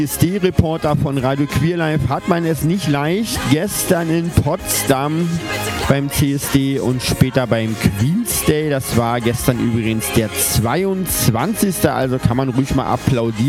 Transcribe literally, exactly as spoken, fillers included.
C S D-Reporter von Radio Queer Live hat man es nicht leicht. Gestern in Potsdam beim C S D und später beim Queen's Day. Das war gestern übrigens der zweiundzwanzigste Also kann man ruhig mal applaudieren.